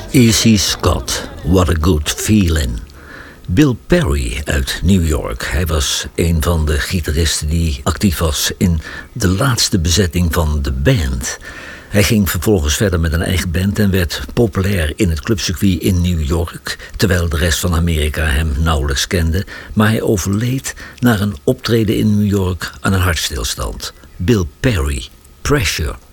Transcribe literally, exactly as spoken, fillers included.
Easy Scott, What a Good Feeling. Bill Perry uit New York. Hij was een van de gitaristen die actief was in de laatste bezetting van de band. Hij ging vervolgens verder met een eigen band en werd populair in het clubcircuit in New York, terwijl de rest van Amerika hem nauwelijks kende. Maar hij overleed na een optreden in New York aan een hartstilstand. Bill Perry, Pressure.